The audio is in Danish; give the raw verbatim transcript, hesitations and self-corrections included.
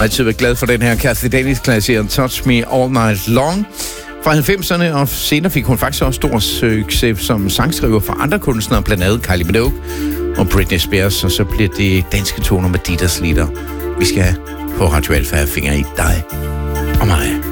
altid været glad for den her Kathy Davis-klassiker Touch Me All Night Long fra halvfemserne, og senere fik hun faktisk også stor succes som sangskriver for andre kunstnere, blandt andet Kylie Minogue og Britney Spears, og så bliver det danske toner med Dieters Lieder. Vi skal på Radio Alfa have fingre i dig og mig.